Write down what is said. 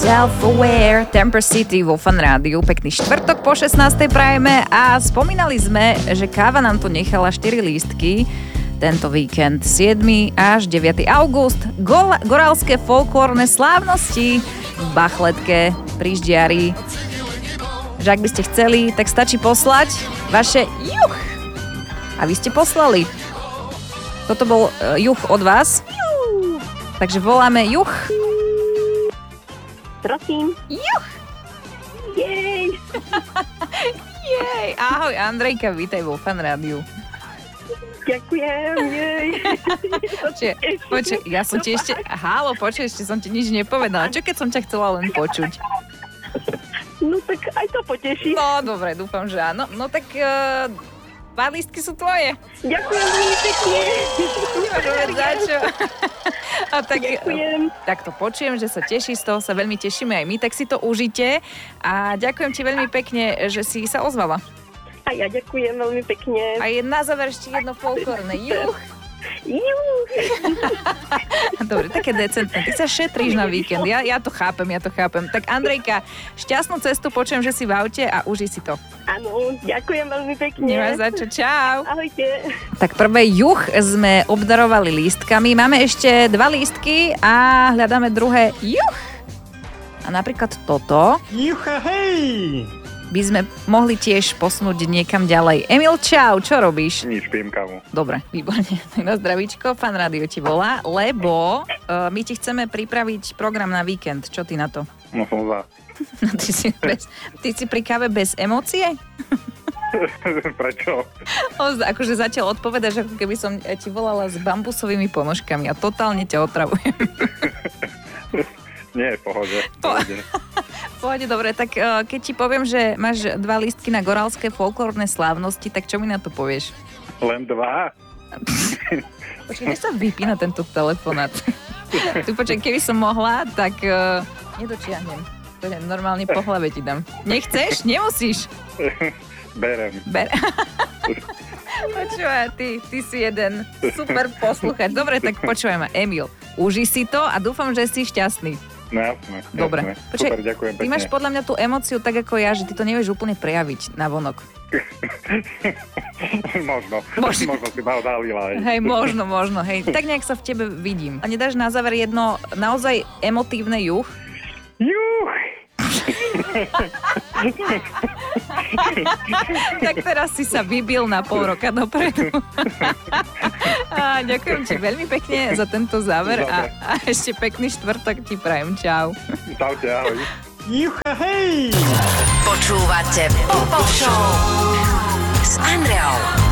Self-Aware, Temper City vo Fan Rádiu. Pekný štvrtok po 16. prajeme a spomínali sme, že káva nám tu nechala 4 lístky tento víkend 7. až 9. august. Gorálske folklórne slávnosti v Bachletke pri Ždiari. Že ak by ste chceli, tak stačí poslať vaše juch. A vy ste poslali. Toto bol juch od vás. Takže voláme juch. Prosím. Juch! Jej! Jej! Ahoj Andrejka, vítaj vo Fan Rádiu. Ďakujem, jej. Počkaj, ja som ti ešte... Hálo, počkaj, ešte som ti nič nepovedala. Čo keď som ťa chcela len počuť? No tak aj to poteší. No, dobre, dúfam, že áno. No tak... Dva lístky sú tvoje. Ďakujem veľmi pekne. Nemáš uvieť za čo. A tak, ďakujem. Tak to počujem, že sa teší, z toho sa veľmi tešíme aj my, tak si to užite. A ďakujem ti veľmi pekne, že si sa ozvala. A ja ďakujem veľmi pekne. A na záver ešte jedno folklórne. Juch. Juch. Dobre, také decentné. Ty sa šetríš na víkend. Ja to chápem. Tak Andrejka, šťastnú cestu, počujem, že si v aute a uži si to. Áno, ďakujem veľmi pekne. Nemáš za čo, čau. Ahojte. Tak prvé juch sme obdarovali lístkami. Máme ešte 2 lístky a hľadáme druhé juch. A napríklad toto. Jucha, hej! By sme mohli tiež posunúť niekam ďalej. Emil, čau, čo robíš? Nič, pijem kávu. Dobre, výborne. Na zdravíčko, Fan Rádio ti volá, lebo my ti chceme pripraviť program na víkend. Čo ty na to? No som za. No, ty si pri káve bez emócie? Prečo? Akože zatiaľ odpovedáš, ako keby som ti volala s bambusovými ponožkami a totálne ťa otravujem. Nie, pohode. Pohode, dobre, tak keď ti poviem, že máš 2 lístky na gorálske folklórne slávnosti, tak čo mi na to povieš? Len 2? Počkaj, než sa vypína tento telefonát. Tu počkaj, keby som mohla, tak nedočiahnem. Normálne po hlave ti dám. Nechceš? Nemusíš. Berem. Počúvaj, ty si jeden super poslucháč. Dobre, tak počúvaj ma, Emil. Uži si to a dúfam, že si šťastný. No jasné. Dobre. Super, ďakujem pekne. Ty máš podľa mňa tú emóciu tak ako ja, že ty to nevieš úplne prejaviť na vonok. Možno si ma odhalila. Hej, možno, hej. Tak nejak sa v tebe vidím. A nedáš na záver jedno naozaj emotívne juch? Juch! Tak teraz si sa vybil na pol roka dopredu. A ďakujem ti veľmi pekne za tento záver a ešte pekný štvrtok ti prajem. Čau. Čaute, ahoj. Jucha, hej! Počúvate Pop Show s Andreou.